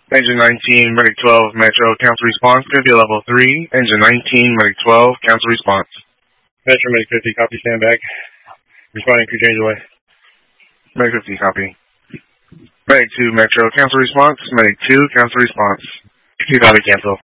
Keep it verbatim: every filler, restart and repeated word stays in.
Engine nineteen, Medic twelve, Metro, cancel response, going to be level three. Engine nineteen, Medic twelve, cancel response. Metro, Medic fifty, copy, stand back. Responding to change away. Medic fifty, copy. Medic two, Metro, cancel response. Medic two, cancel response. two, copy, cancel.